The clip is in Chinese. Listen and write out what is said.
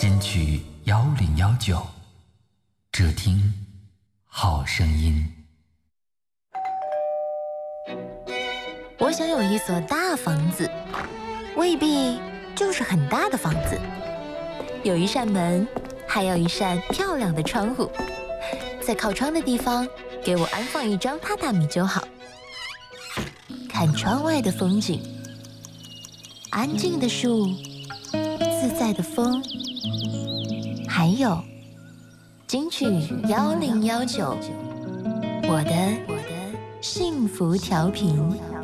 金曲1019，只听好声音。 我想有一所大房子，未必就是很大的房子，有一扇门，还有一扇漂亮的窗户，在靠窗的地方给我安放一张榻榻米就好。看窗外的风景，安静的树，自在的风，还有金曲1019，我的幸福调频。